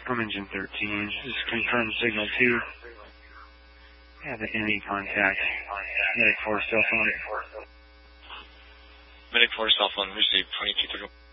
From engine 13, just confirm signal 2. Have an enemy contact. Medic 4 cell phone. Medic 4 cell phone received 2231.